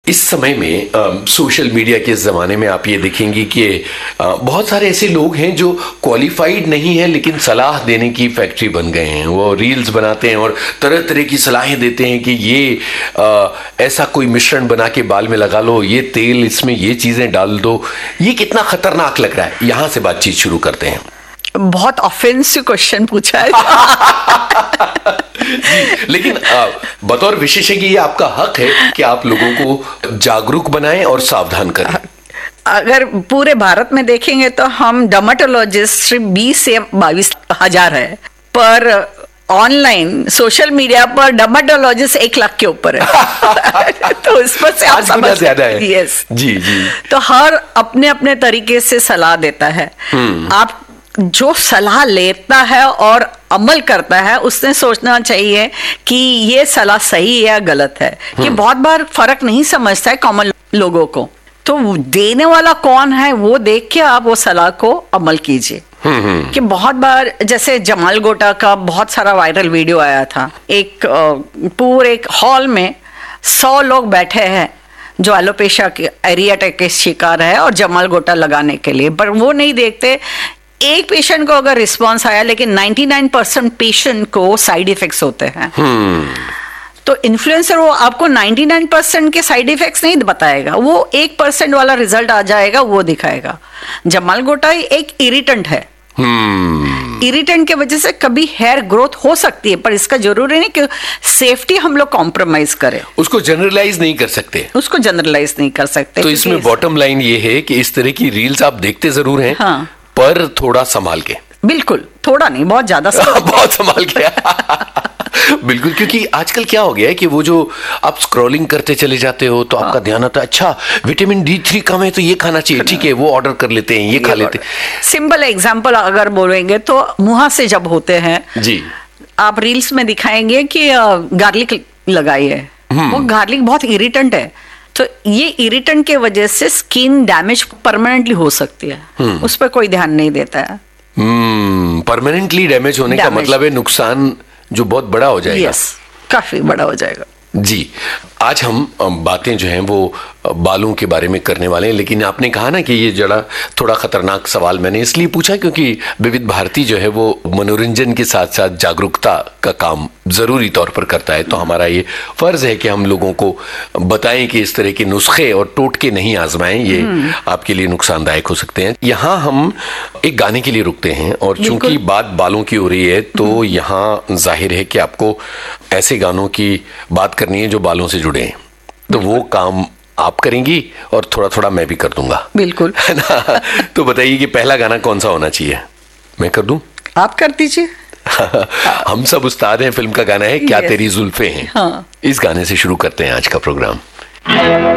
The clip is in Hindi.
इस समय में सोशल मीडिया के ज़माने में आप ये देखेंगे कि बहुत सारे ऐसे लोग हैं जो क्वालिफाइड नहीं है लेकिन सलाह देने की फैक्ट्री बन गए हैं। वो रील्स बनाते हैं और तरह तरह की सलाहें देते हैं कि ये ऐसा कोई मिश्रण बना के बाल में लगा लो, ये तेल, इसमें ये चीज़ें डाल दो। ये कितना खतरनाक लग रहा है। यहाँ से बातचीत शुरू करते हैं। बहुत ऑफेंसिव क्वेश्चन पूछा है। जी, लेकिन बतौर विशेषज्ञ ये आपका हक है कि आप लोगों को जागरूक बनाएं और सावधान करें। अगर पूरे भारत में देखेंगे तो हम डर्मेटोलॉजिस्ट 20 से 22 हजार है, पर ऑनलाइन सोशल मीडिया पर डर्मेटोलॉजिस्ट 1 लाख के ऊपर है। तो इस पर से आप समझ ज्यादा है। यस जी जी। तो हर अपने अपने तरीके से सलाह देता है। आप जो सलाह लेता है और अमल करता है उसने सोचना चाहिए कि ये सलाह सही है या गलत है। कि बहुत बार फर्क नहीं समझता है कॉमन लोगों को, तो देने वाला कौन है वो देख के आप वो सलाह को अमल कीजिए। कि बहुत बार जैसे जमाल गोटा का बहुत सारा वायरल वीडियो आया था। एक पूरे हॉल में 100 लोग बैठे हैं जो एलोपेशिया के एरिया के शिकार है और जमाल गोटा लगाने के लिए, पर वो नहीं देखते एक पेशेंट को अगर रिस्पांस आया, लेकिन 99% पेशेंट को साइड इफेक्ट्स होते हैं। तो इन्फ्लुएंसर वो आपको 99% के साइड इफेक्ट्स नहीं बताएगा, वो 1% वाला रिजल्ट आ जाएगा वो दिखाएगा। जमाल गोटा एक इरिटेंट है। इरिटेंट के वजह से कभी हेयर ग्रोथ हो सकती है, पर इसका जरूरी नहीं कि सेफ्टी हम लोग कॉम्प्रोमाइज करें। उसको जनरलाइज नहीं कर सकते। तो इसमें बॉटम लाइन ये है कि इस तरह की रील्स आप देखते जरूर हैं। हाँ। पर थोड़ा संभाल के। बिल्कुल, थोड़ा नहीं, बहुत ज्यादा बहुत संभाल के। बिल्कुल, क्योंकि आजकल क्या हो गया है कि वो जो आप स्क्रॉलिंग करते चले जाते हो तो आपका ध्यान आता है, अच्छा विटामिन D3 कम है तो ये खाना चाहिए, ठीक है, वो ऑर्डर कर लेते हैं, ये खा लेते हैं। सिंपल एग्जांपल अगर बोलेंगे तो मुंह से जब होते हैं जी, आप रील्स में दिखाएंगे कि गार्लिक लगाई है। वो गार्लिक बहुत इरिटेंट है, तो ये इरिटेंट के वजह से स्किन डैमेज परमानेंटली हो सकती है। उस पर कोई ध्यान नहीं देता है। परमानेंटली डैमेज होने का मतलब है नुकसान जो बहुत बड़ा हो जाएगा। यस, काफी बड़ा हो जाएगा। जी, आज हम बातें जो हैं वो बालों के बारे में करने वाले हैं, लेकिन आपने कहा ना कि ये जरा थोड़ा खतरनाक सवाल मैंने इसलिए पूछा क्योंकि विविध भारती जो है वो मनोरंजन के साथ साथ जागरूकता का काम जरूरी तौर पर करता है। तो हमारा ये फर्ज है कि हम लोगों को बताएं कि इस तरह के नुस्खे और टोटके नहीं आजमाएं, ये आपके लिए नुकसानदायक हो सकते हैं। यहाँ हम एक गाने के लिए रुकते हैं और चूंकि बात बालों की हो रही है तो यहाँ जाहिर है कि आपको ऐसे गानों की बात करनी है जो बालों से जुड़े हैं, तो वो काम आप करेंगी और थोड़ा थोड़ा मैं भी कर दूंगा। बिल्कुल, है ना। तो बताइए कि पहला गाना कौन सा होना चाहिए? मैं कर दूं? आप कर दीजिए। हम सब उस्ताद हैं फिल्म का गाना है क्या तेरी जुल्फे हैं। हाँ। इस गाने से शुरू करते हैं आज का प्रोग्राम।